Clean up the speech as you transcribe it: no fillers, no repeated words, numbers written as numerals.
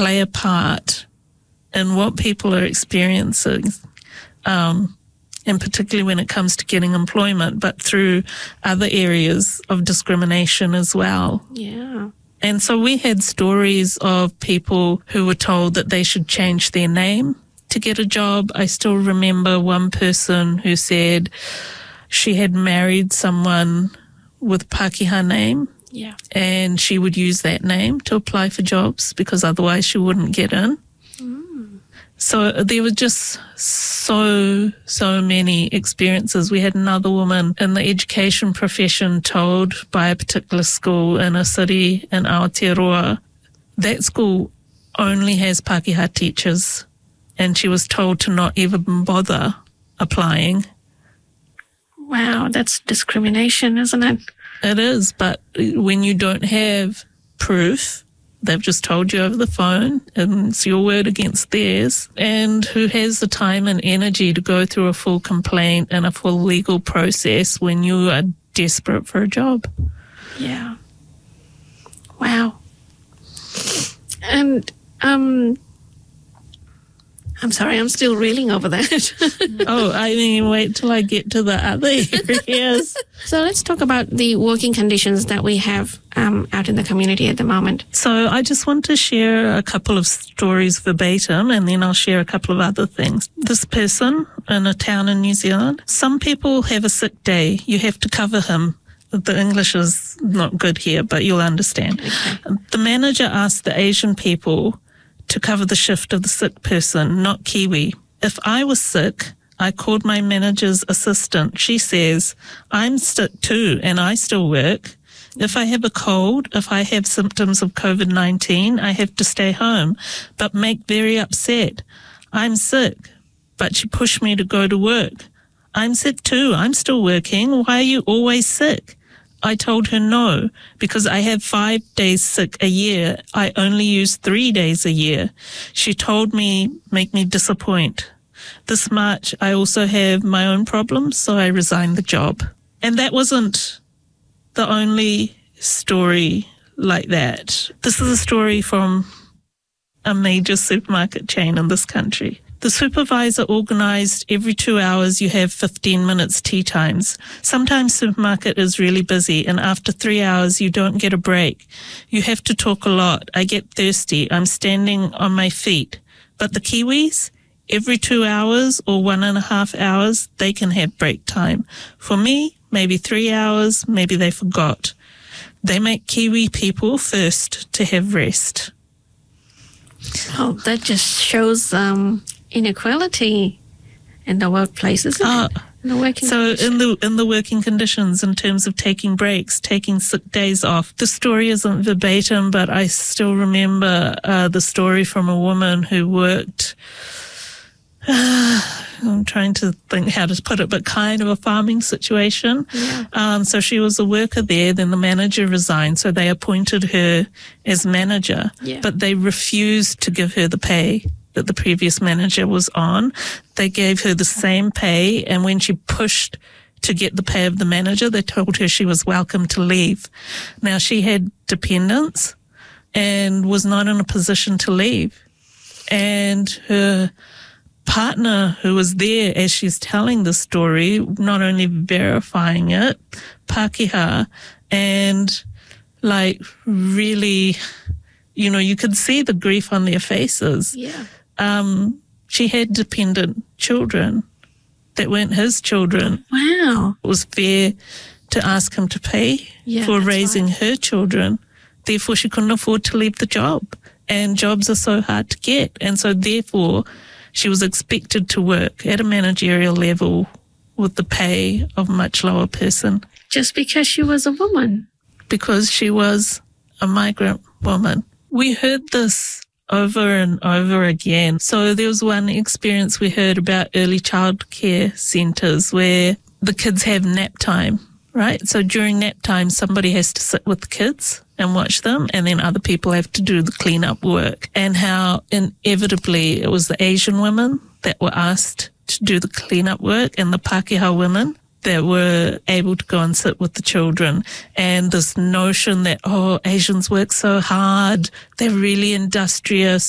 play a part in what people are experiencing, and particularly when it comes to getting employment, but through other areas of discrimination as well. Yeah. And so we had stories of people who were told that they should change their name to get a job. I still remember one person who said she had married someone with Pākehā name. Yeah. And she would use that name to apply for jobs because otherwise she wouldn't get in. So there were just so many experiences. We had another woman in the education profession told by a particular school in a city in Aotearoa, that school only has Pākehā teachers, and she was told to not even bother applying. Wow, that's discrimination, isn't it? It is, but when you don't have proof, they've just told you over the phone, and it's your word against theirs. And who has the time and energy to go through a full complaint and a full legal process when you are desperate for a job? Yeah. Wow. And I'm sorry, I'm still reeling over that. Oh, I mean, wait till I get to the other areas. So let's talk about the working conditions that we have out in the community at the moment. So I just want to share a couple of stories verbatim, and then I'll share a couple of other things. This person in a town in New Zealand, some people have a sick day. You have to cover him. The English is not good here, but you'll understand. Okay. The manager asked the Asian people to cover the shift of the sick person, not Kiwi. If I was sick, I called my manager's assistant. She says, I'm sick too, and I still work. If I have a cold, if I have symptoms of COVID-19, I have to stay home, but make very upset. I'm sick, but she pushed me to go to work. I'm sick too. I'm still working. Why are you always sick? I told her no, because I have 5 days sick a year. I only use 3 days a year. She told me, make me disappoint. This March, I also have my own problems, so I resigned the job. And that wasn't the only story like that. This is a story from a major supermarket chain in this country. The supervisor organised every 2 hours you have 15 minutes tea times. Sometimes supermarket is really busy, and after 3 hours you don't get a break. You have to talk a lot. I get thirsty. I'm standing on my feet. But the Kiwis, every 2 hours or 1.5 hours, they can have break time. For me, maybe 3 hours, maybe they forgot. They make Kiwi people first to have rest. Oh, that just shows inequality in the workplace, isn't it? In the working conditions. in the working conditions, in terms of taking breaks, taking sick days off. The story isn't verbatim, but I still remember the story from a woman who worked. I'm trying to think how to put it, but kind of a farming situation. Yeah. So she was a worker there, then the manager resigned, so they appointed her as manager, but they refused to give her the pay that the previous manager was on. They gave her the same pay, and when she pushed to get the pay of the manager, they told her she was welcome to leave. Now, she had dependents and was not in a position to leave. And her partner, who was there as she's telling the story, not only verifying it, Pākehā, and like really, you know, you could see the grief on their faces. Yeah. She had dependent children that weren't his children. Wow. It was fair to ask him to pay for raising her children. Therefore, she couldn't afford to leave the job. And jobs are so hard to get. And so therefore, she was expected to work at a managerial level with the pay of a much lower person. Just because she was a woman? Because she was a migrant woman. We heard this over and over again. So there was one experience we heard about early childcare centres where the kids have nap time, right? So during nap time, somebody has to sit with the kids and watch them, and then other people have to do the clean-up work. And how inevitably it was the Asian women that were asked to do the clean-up work and the Pākehā women that were able to go and sit with the children. And this notion that, Asians work so hard, they're really industrious,